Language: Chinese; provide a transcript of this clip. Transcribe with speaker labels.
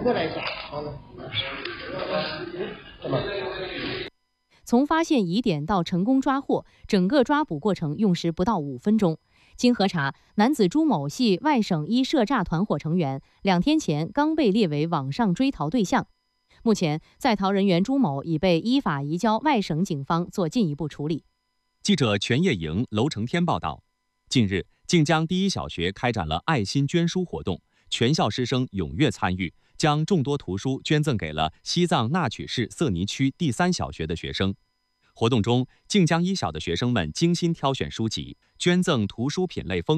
Speaker 1: 再来一下，好了。
Speaker 2: 从发现疑点到成功抓获，整个抓捕过程用时不到5分钟。经核查，男子朱某系外省一涉诈团伙成员，2天前刚被列为网上追逃对象。目前，在逃人员朱某已被依法移交外省警方做进一步处理。
Speaker 3: 记者全业营、楼成天报道，近日，靖江第一小学开展了爱心捐书活动，全校师生踊跃参与，将众多图书捐赠给了西藏纳曲市色尼区第3小学的学生。活动中，靖江一小的学生们精心挑选书籍，捐赠图书品类丰